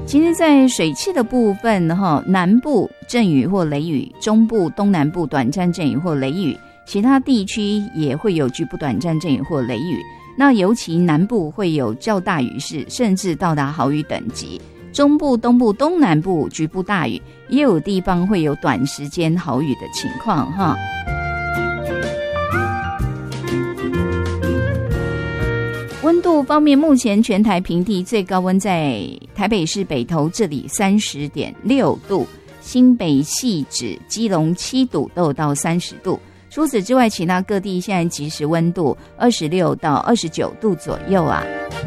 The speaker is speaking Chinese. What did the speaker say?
其实在水汽的部分南部阵雨或雷雨，中部东南部短暂阵雨或雷雨，其他地区也会有局部短暂阵雨或雷雨。那尤其南部会有较大雨势，甚至到达豪雨等级，中部东部东南部局部大雨，也有地方会有短时间豪雨的情况温度方面，目前全台平地最高温在台北市北投这里 30.6 度，新北汐止、基隆7堵都有到30度。除此之外，其他各地现在即时温度26到29度左右啊。